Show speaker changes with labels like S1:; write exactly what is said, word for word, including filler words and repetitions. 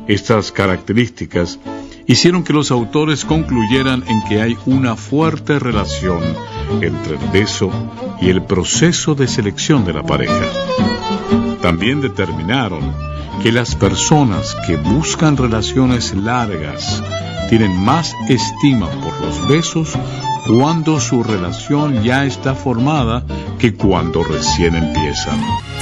S1: Estas características hicieron que los autores concluyeran en que hay una fuerte relación entre el beso y el proceso de selección de la pareja. También determinaron que las personas que buscan relaciones largas tienen más estima por los besos cuando su relación ya está formada que cuando recién empiezan.